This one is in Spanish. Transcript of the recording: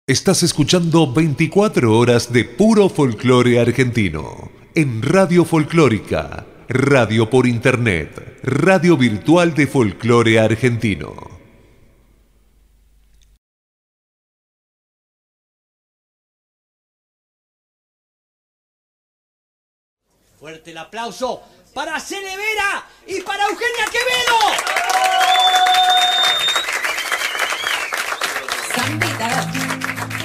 Estás escuchando 24 horas de puro folclore argentino en Radio Folclórica, radio por internet, radio virtual de folclore argentino. Fuerte el aplauso para Cele Vera y para Eugenia Quevedo. Zambita